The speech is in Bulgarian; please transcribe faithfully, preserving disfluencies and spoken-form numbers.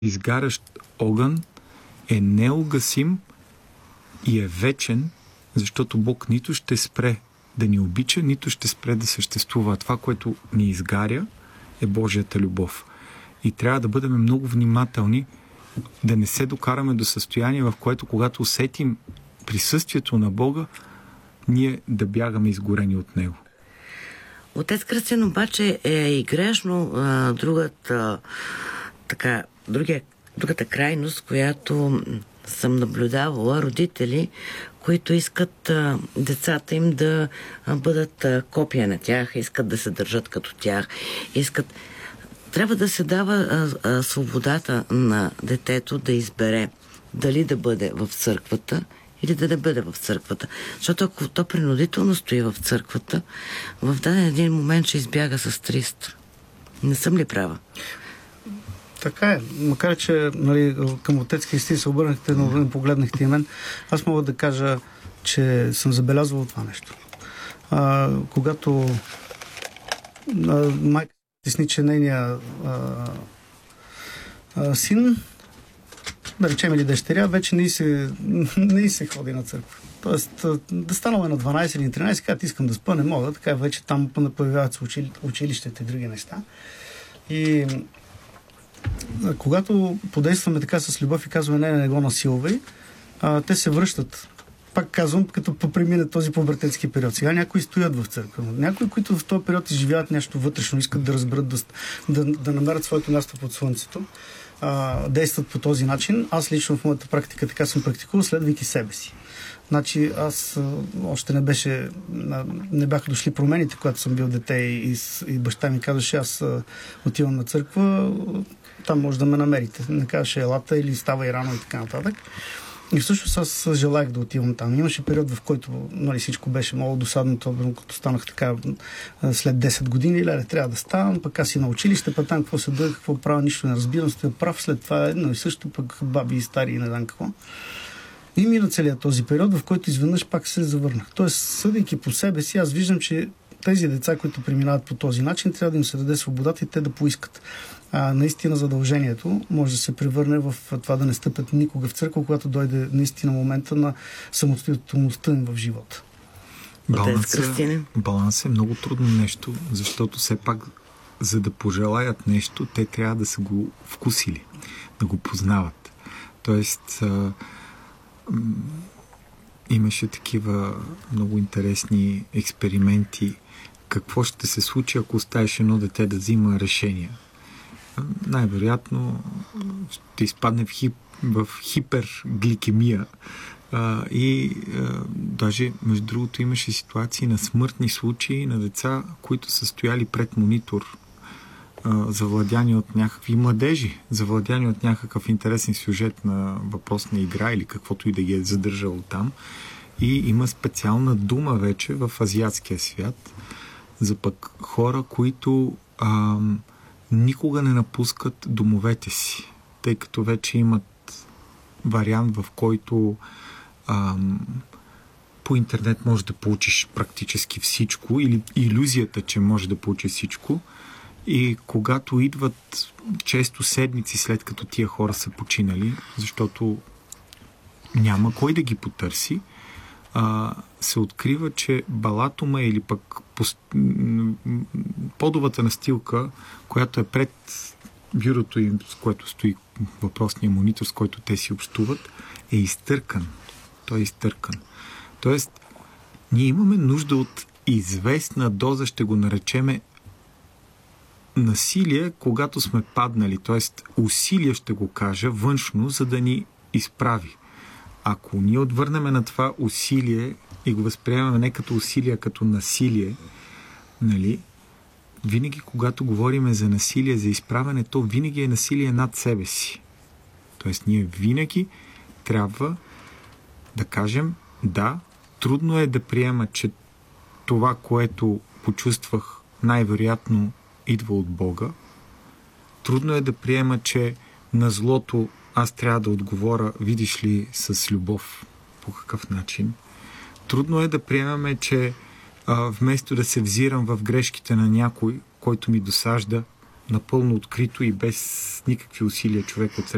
изгарящ огън е неугасим и е вечен, защото Бог нито ще спре да ни обича, нито ще спре да съществува. Това, което ни изгаря, е Божията любов. И трябва да бъдем много внимателни да не се докараме до състояние, в което, когато усетим присъствието на Бога, ние да бягаме изгорени от Него. Отец Кръстин обаче е и грешно а, другата, така, другия, другата крайност, която съм наблюдавала, родители, които искат а, децата им да а, бъдат а, копия на тях, искат да се държат като тях, искат... Трябва да се дава а, а, свободата на детето да избере дали да бъде в църквата или да не бъде в църквата. Защото ако то принудително стои в църквата, в даден един момент ще избяга с триста. Не съм ли права? Така е. Макар че, нали, към отец Христи се обърнахте, но не погледнахте и мен, аз мога да кажа, че съм забелязвал това нещо. А, когато а, майка тесни, че нейния а, а, син, да речем или дъщеря, вече не се, не се ходи на църква. Тоест, да станала на дванайсет или тринайсет, когато искам да спа, не мога, така вече там появяват се учили, училищата и други неща. И когато подействаме така с любов и казваме не, не го насилвай, а, те се връщат. Пак казвам, като попремине този пубертетски период. Сега някои стоят в църква. Някои, които в този период изживяват нещо вътрешно, искат да разберат, да, да, да намерят своето място под слънцето, а, действат по този начин. Аз лично в моята практика така съм практикувал, следвайки себе си. Значи аз а, още не беше, а, не бяха дошли промените, когато съм бил дете и, и баща ми казваше, аз а, отивам на църква, там може да ме намерите. Не казваше елата или става и рано и така нататък. И всъщност аз желаях да отивам там. Имаше период, в който, нали, всичко беше много досадно, като станах така след десет години, леле, трябва да ставам, пък аз си на училище, пък там какво се дойде, какво правя, нищо не разбирам, стоя прав, след това едно и също, пък баби и стари и не знам какво. И мина целият този период, в който изведнъж пак се завърнах. Тоест, съдейки по себе си, аз виждам, че тези деца, които преминават по този начин, трябва да им се даде свободата и те да поискат. А, наистина задължението може да се превърне в това да не стъпят никога в църква, когато дойде наистина момента на самостоятелността им в живота. Баланс, баланс е много трудно нещо, защото все пак, за да пожелаят нещо, те трябва да са го вкусили, да го познават. Тоест, а, м- имаше такива много интересни експерименти. Какво ще се случи, ако оставиш едно дете да взима решения? Най-вероятно ще изпадне в, хип, в хипергликемия. А, и а, даже, между другото, имаше ситуации на смъртни случаи на деца, които са стояли пред монитор, а, завладяни от някакви младежи, завладяни от някакъв интересен сюжет на въпросна игра или каквото и да ги е задържало там. И има специална дума вече в азиатския свят за пък хора, които а, никога не напускат домовете си, тъй като вече имат вариант, в който ам, по интернет можеш да получиш практически всичко или илюзията, че можеш да получиш всичко. И когато идват често седмици след като тия хора са починали, защото няма кой да ги потърси, а, се открива, че балатума или пък подовата настилка, която е пред бюрото им, с което стои въпросния монитор, с който те си общуват, е изтъркан. Той е изтъркан. Тоест, ние имаме нужда от известна доза, ще го наречеме насилие, когато сме паднали. Тоест, усилие, ще го кажа, външно, за да ни изправи. Ако ние отвърнеме на това усилие и го възприемаме не като усилие, а като насилие, нали, винаги, когато говорим за насилие, за изправяне, то винаги е насилие над себе си. Тоест, ние винаги трябва да кажем, да, трудно е да приема, че това, което почувствах, най-вероятно идва от Бога. Трудно е да приема, че на злото аз трябва да отговоря, видиш ли, с любов. По какъв начин? Трудно е да приемаме, че а, вместо да се взирам в грешките на някой, който ми досажда, напълно открито и без никакви усилия човек от